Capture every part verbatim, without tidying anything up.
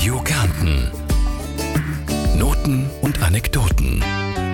Radio Kärnten. Noten und Anekdoten.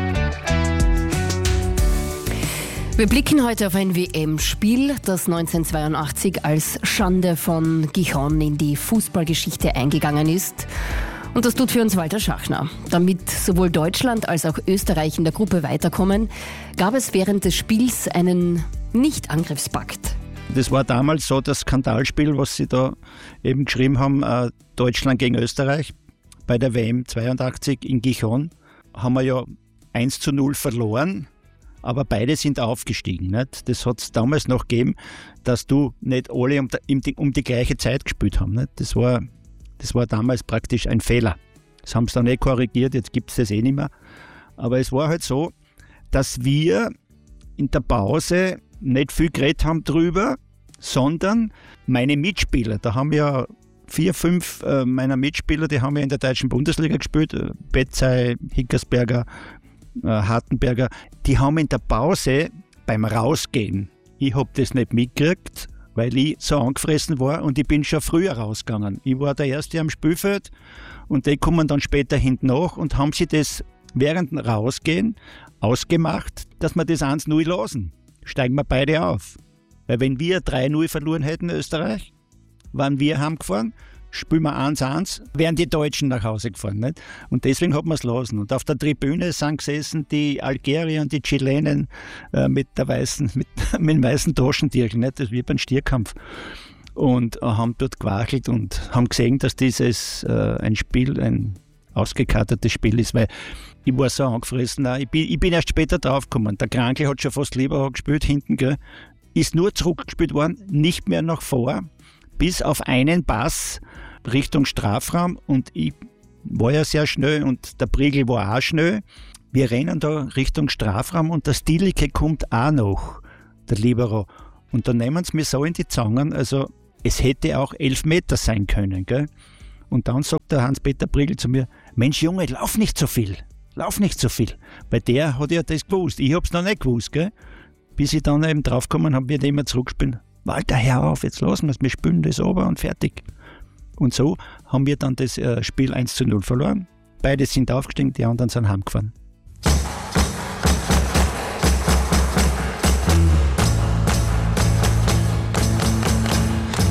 Wir blicken heute auf ein W M-Spiel, das neunzehnhundertzweiundachtzig als Schande von Gijón in die Fußballgeschichte eingegangen ist. Und das tut für uns Walter Schachner. Damit sowohl Deutschland als auch Österreich in der Gruppe weiterkommen, gab es während des Spiels einen Nicht-Angriffspakt. Das war damals so das Skandalspiel, was sie da eben geschrieben haben, äh, Deutschland gegen Österreich bei der W M zweiundachtzig in Gijón. Haben wir ja eins zu null verloren, aber beide sind aufgestiegen. Nicht? Das hat es damals noch gegeben, dass du nicht alle um die, um die gleiche Zeit gespielt haben. Nicht? Das war, das war damals praktisch ein Fehler. Das haben sie dann eh korrigiert, jetzt gibt es das eh nicht mehr. Aber es war halt so, dass wir in der Pause nicht viel geredet haben drüber, sondern meine Mitspieler, da haben ja vier, fünf äh, meiner Mitspieler, die haben ja in der deutschen Bundesliga gespielt, äh, Betzey, Hickersberger, äh, Hartenberger, die haben in der Pause beim Rausgehen, ich habe das nicht mitgekriegt, weil ich so angefressen war und ich bin schon früher rausgegangen. Ich war der Erste am Spielfeld und die kommen dann später hinten nach und haben sich das während dem Rausgehen ausgemacht, dass wir das eins null lassen. Steigen wir beide auf. Weil wenn wir drei null verloren hätten in Österreich, waren wir heimgefahren, spielen wir eins eins, wären die Deutschen nach Hause gefahren. Nicht? Und deswegen hat man es lassen. Und auf der Tribüne sind gesessen die Algerier und die Chilenen äh, mit, der weißen, mit, mit dem weißen Taschentierchen, nicht? Das ist wie beim Stierkampf. Und äh, haben dort gewachelt und haben gesehen, dass dieses äh, ein Spiel, ein ausgekartetes Spiel ist, weil ich war so angefressen. Nein, ich, bin, ich bin erst später draufgekommen. Der Krankel hat schon fast lieber gespielt hinten, gell? Ist nur zurückgespielt worden, nicht mehr nach vor, bis auf einen Pass Richtung Strafraum und ich war ja sehr schnell und der Priegel war auch schnell. Wir rennen da Richtung Strafraum und der Stielicke kommt auch noch, der Libero. Und dann nehmen sie mir so in die Zangen, also es hätte auch elf Meter sein können, gell? Und dann sagt der Hans-Peter Priegel zu mir, Mensch Junge, lauf nicht so viel, lauf nicht so viel. Weil der hat ja das gewusst, ich hab's noch nicht gewusst, gell? Bis ich dann eben draufgekommen habe, wird immer zurückspielen. Walter, hör auf, jetzt lassen wir es, wir spielen das runter und fertig. Und so haben wir dann das Spiel eins zu null verloren. Beide sind aufgestiegen, die anderen sind heimgefahren.